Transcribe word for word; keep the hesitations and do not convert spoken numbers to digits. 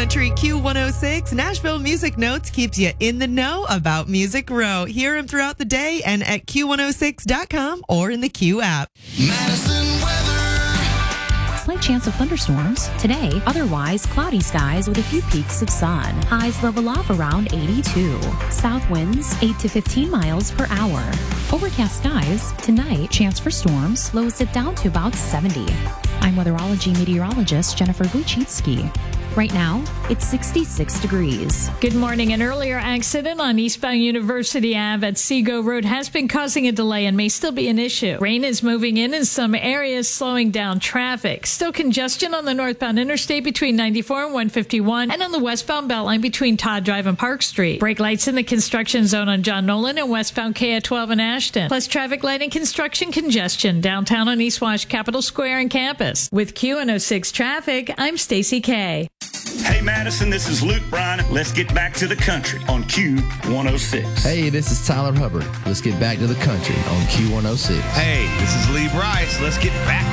Country Q one oh six, Nashville Music Notes keeps you in the know about Music Row. Hear him throughout the day and at Q one oh six dot com or in the Q app. Madison weather. Slight chance of thunderstorms. Today, otherwise cloudy skies with a few peaks of sun. Highs level off around eighty-two. South winds eight to fifteen miles per hour. Overcast skies. Tonight, chance for storms. Lows it down to about seventy. I'm weatherology meteorologist Jennifer Wojcicki. Right now, it's sixty-six degrees. Good morning. An earlier accident on eastbound University Avenue at Seago Road has been causing a delay and may still be an issue. Rain is moving in in some areas, slowing down traffic. Still congestion on the northbound interstate between ninety-four and one fifty-one, and on the westbound Beltline between Todd Drive and Park Street. Brake lights in the construction zone on John Nolan and westbound K at twelve in Ashton. Plus traffic light and construction congestion downtown on East Wash, Capitol Square, and campus. With Q one oh six Traffic, I'm Stacy Kay. Hey Madison, this is Luke Bryan. Let's get back to the country on Q one oh six. Hey, this is Tyler Hubbard. Let's get back to the country on Q one oh six. Hey, this is Lee Bryce. Let's get back